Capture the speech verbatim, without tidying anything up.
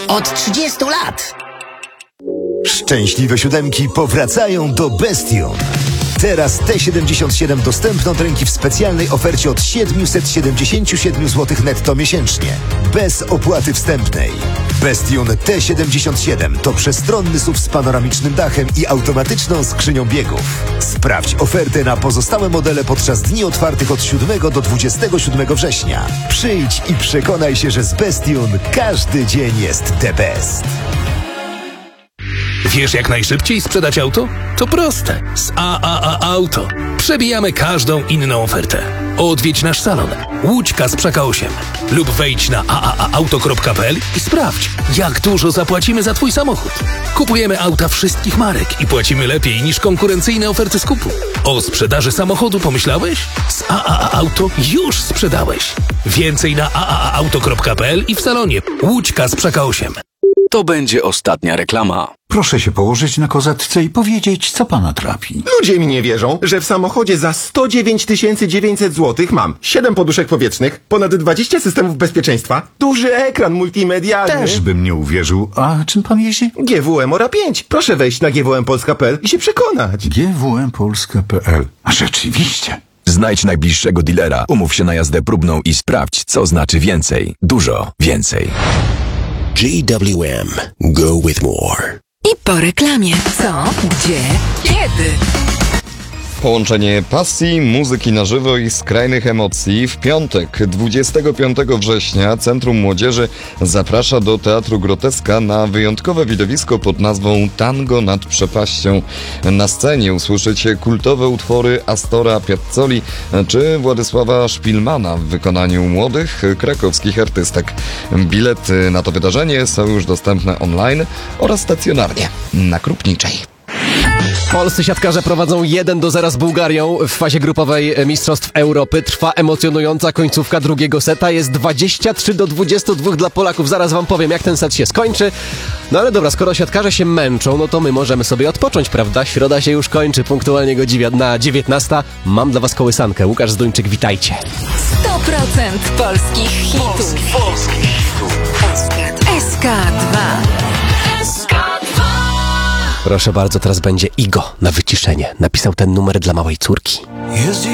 Od trzydziestu lat. Szczęśliwe siódemki powracają do Bestion. Teraz T siedemdziesiąt siedem dostępne od ręki w specjalnej ofercie od siedemset siedemdziesiąt siedem złotych netto miesięcznie. Bez opłaty wstępnej. Bestion T siedemdziesiąt siedem to przestronny S U V z panoramicznym dachem i automatyczną skrzynią biegów. Sprawdź ofertę na pozostałe modele podczas dni otwartych od siódmego do dwudziestego siódmego września. Przyjdź i przekonaj się, że z Bestion każdy dzień jest the best. Wiesz, jak najszybciej sprzedać auto? To proste. Z A A A Auto. Przebijamy każdą inną ofertę. Odwiedź nasz salon Łódź Kasprzaka osiem lub wejdź na a a a auto kropka p l i sprawdź, jak dużo zapłacimy za Twój samochód. Kupujemy auta wszystkich marek i płacimy lepiej niż konkurencyjne oferty skupu. O sprzedaży samochodu pomyślałeś? Z A A A Auto już sprzedałeś. Więcej na a a a auto kropka p l i w salonie Łódź Kasprzaka osiem. To będzie ostatnia reklama. Proszę się położyć na kozetce i powiedzieć, co pana trapi. Ludzie mi nie wierzą, że w samochodzie za sto dziewięć tysięcy dziewięćset złotych mam siedem poduszek powietrznych, ponad dwadzieścia systemów bezpieczeństwa, duży ekran multimedialny. Też bym nie uwierzył. A czym pan jeździ? G W M Ora pięć. Proszę wejść na g w m polska kropka p l i się przekonać. G W M polska kropka p l. A rzeczywiście. Znajdź najbliższego dealera, umów się na jazdę próbną i sprawdź, co znaczy więcej. Dużo więcej. G W M. Go with more. I po reklamie. Co? Gdzie? Kiedy? Połączenie pasji, muzyki na żywo i skrajnych emocji. W piątek, dwudziestego piątego września, Centrum Młodzieży zaprasza do Teatru Groteska na wyjątkowe widowisko pod nazwą Tango nad przepaścią. Na scenie usłyszycie kultowe utwory Astora Piazzoli czy Władysława Szpilmana w wykonaniu młodych krakowskich artystek. Bilety na to wydarzenie są już dostępne online oraz stacjonarnie na Krupniczej. Polscy siatkarze prowadzą jeden do zera z Bułgarią w fazie grupowej Mistrzostw Europy. Trwa emocjonująca końcówka drugiego seta. Jest dwadzieścia trzy do dwudziestu dwóch dla Polaków. Zaraz wam powiem, jak ten set się skończy. No ale dobra, skoro siatkarze się męczą, no to my możemy sobie odpocząć, prawda? Środa się już kończy, punktualnie godzina dziewiętnasta. Mam dla was kołysankę. Łukasz Zduńczyk, witajcie. sto procent polskich hitów. Polskich hitów. S K dwa. Proszę bardzo, teraz będzie Igo na wyciszenie. Napisał ten numer dla małej córki.